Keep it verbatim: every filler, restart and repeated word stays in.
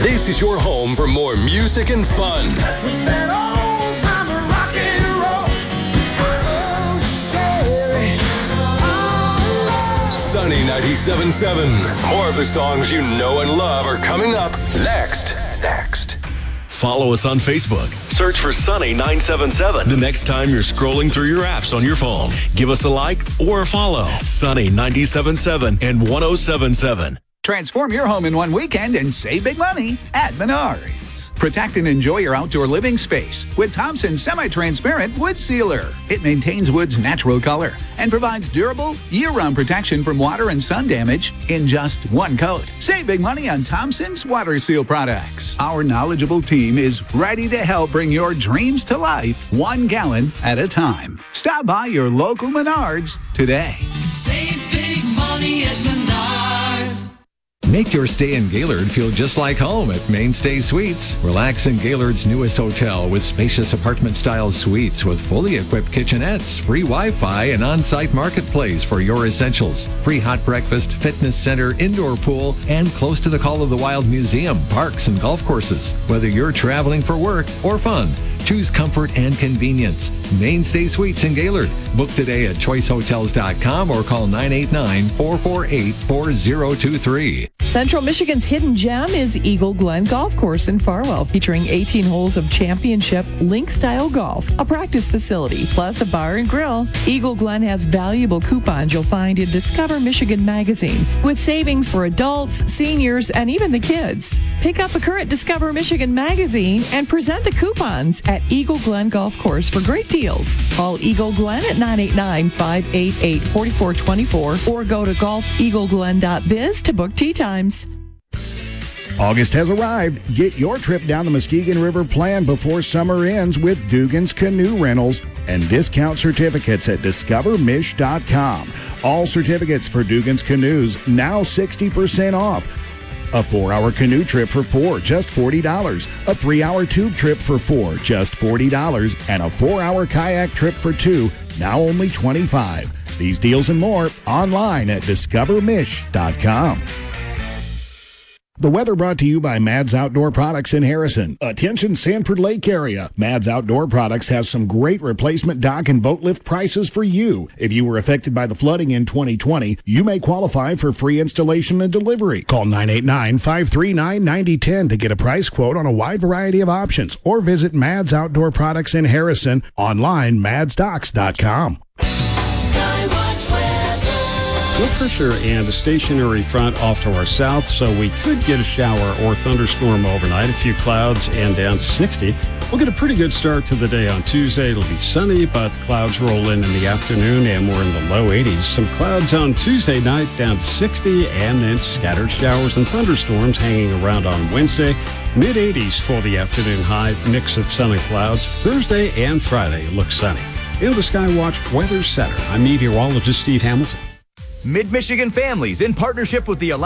This is your home for more music and fun. Sunny ninety-seven point seven. More of the songs you know and love are coming up next. Next. Follow us on Facebook. Search for Sunny nine seven seven. The next time you're scrolling through your apps on your phone, give us a like or a follow. Sunny ninety-seven point seven and one oh seven point seven. Transform your home in one weekend and save big money at Menards. Protect and enjoy your outdoor living space with Thompson's semi-transparent wood sealer. It maintains wood's natural color and provides durable, year-round protection from water and sun damage in just one coat. Save big money on Thompson's water seal products. Our knowledgeable team is ready to help bring your dreams to life one gallon at a time. Stop by your local Menards today. Save big money at Menards. Make your stay in Gaylord feel just like home at Mainstay Suites. Relax in Gaylord's newest hotel with spacious apartment-style suites with fully equipped kitchenettes, free Wi-Fi, and on-site marketplace for your essentials. Free hot breakfast, fitness center, indoor pool, and close to the Call of the Wild Museum, parks, and golf courses. Whether you're traveling for work or fun, choose comfort and convenience. Mainstay Suites in Gaylord. Book today at choice hotels dot com or call nine eight nine, four four eight, four zero two three. Central Michigan's hidden gem is Eagle Glen Golf Course in Farwell, featuring eighteen holes of championship link-style golf, a practice facility, plus a bar and grill. Eagle Glen has valuable coupons you'll find in Discover Michigan magazine, with savings for adults, seniors, and even the kids. Pick up a current Discover Michigan magazine and present the coupons at Eagle Glen Golf Course for great deals. Call Eagle Glen at nine eight nine, five eight eight, four four two four or go to golf eagle glen dot biz to book tee times. August has arrived. Get your trip down the Muskegon River planned before summer ends with Dugan's Canoe Rentals and discount certificates at discover mish dot com. All certificates for Dugan's Canoes now sixty percent off. A four-hour canoe trip for four, just forty dollars. A three-hour tube trip for four, just forty dollars. And a four-hour kayak trip for two, now only twenty-five dollars. These deals and more online at discover mish dot com. The weather brought to you by Mads Outdoor Products in Harrison. Attention Sanford Lake area. Mads Outdoor Products has some great replacement dock and boat lift prices for you. If you were affected by the flooding in twenty twenty, you may qualify for free installation and delivery. Call nine eight nine, five three nine, nine zero one zero to get a price quote on a wide variety of options or visit Mads Outdoor Products in Harrison online, mads docks dot com. No pressure and a stationary front off to our south, so we could get a shower or thunderstorm overnight. A few clouds and down to sixty. We'll get a pretty good start to the day on Tuesday. It'll be sunny, but clouds roll in in the afternoon, and we're in the low eighties. Some clouds on Tuesday night, down to sixty, and then scattered showers and thunderstorms hanging around on Wednesday. mid eighties for the afternoon high, mix of sun and clouds. Thursday and Friday looks sunny. In the Skywatch Weather Center, I'm meteorologist Steve Hamilton. Mid-Michigan Families, in partnership with the